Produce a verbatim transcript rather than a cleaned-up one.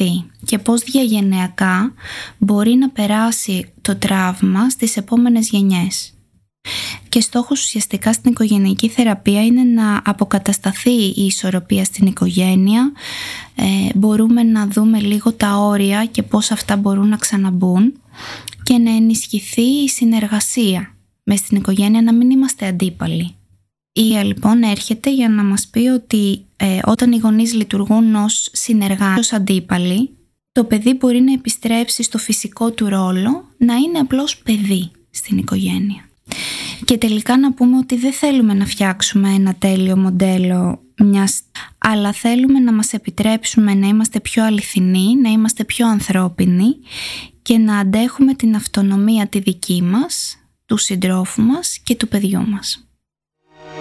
εξελιχθεί και πώς διαγενειακά μπορεί να περάσει το τραύμα στις επόμενες γενιές. Και στόχος ουσιαστικά στην οικογενειακή θεραπεία είναι να αποκατασταθεί η ισορροπία στην οικογένεια. Ε, μπορούμε να δούμε λίγο τα όρια και πώς αυτά μπορούν να ξαναμπούν και να ενισχυθεί η συνεργασία μες στην οικογένεια, να μην είμαστε αντίπαλοι. Η Ία λοιπόν έρχεται για να μας πει ότι ε, όταν οι γονείς λειτουργούν ως συνεργάτες, ως αντίπαλοι, το παιδί μπορεί να επιστρέψει στο φυσικό του ρόλο, να είναι απλώς παιδί στην οικογένεια. Και τελικά να πούμε ότι δεν θέλουμε να φτιάξουμε ένα τέλειο μοντέλο μιας, αλλά θέλουμε να μας επιτρέψουμε να είμαστε πιο αληθινοί, να είμαστε πιο ανθρώπινοι και να αντέχουμε την αυτονομία τη δική μας, του συντρόφου μας και του παιδιού μας.